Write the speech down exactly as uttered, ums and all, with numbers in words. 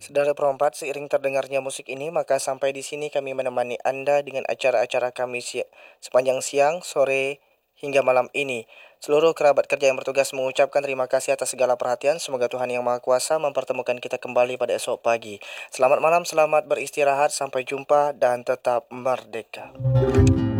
Saudara perempat, seiring terdengarnya musik ini, maka sampai di sini kami menemani Anda dengan acara-acara kami si- sepanjang siang, sore, hingga malam ini. Seluruh kerabat kerja yang bertugas mengucapkan terima kasih atas segala perhatian. Semoga Tuhan Yang Maha Kuasa mempertemukan kita kembali pada esok pagi. Selamat malam, selamat beristirahat, sampai jumpa, dan tetap merdeka.